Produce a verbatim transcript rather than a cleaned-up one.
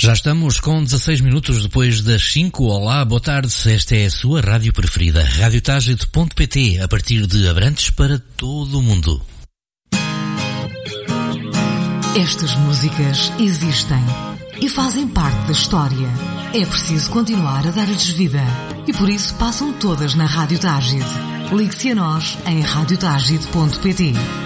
Já estamos com dezasseis minutos depois das cinco. Olá, boa tarde. Esta é a sua rádio preferida, rádio tágide ponto pt, a partir de Abrantes para todo o mundo. Estas músicas existem e fazem parte da história. É preciso continuar a dar-lhes vida e por isso passam todas na Rádio Tágide. Ligue-se a nós em rádio tágide ponto pt.